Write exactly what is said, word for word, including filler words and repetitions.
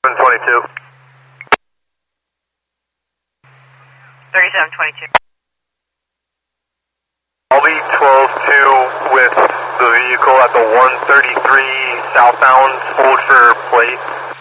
seven twenty-two. thirty-seven twenty-two. I'll be twelve two with the vehicle at the one thirty-three southbound, hold for plate.